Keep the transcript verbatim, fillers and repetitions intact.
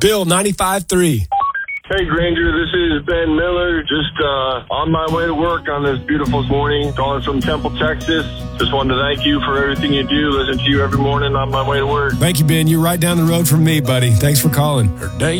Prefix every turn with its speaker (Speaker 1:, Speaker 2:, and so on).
Speaker 1: Bill, ninety-five three.
Speaker 2: Hey, Granger, this is Ben Miller. Just uh, on my way to work on this beautiful morning, calling from Temple, Texas. Just wanted to thank you for everything you do. Listen to you every morning on my way to work.
Speaker 1: Thank you, Ben. You're right down the road from me, buddy. Thanks for calling.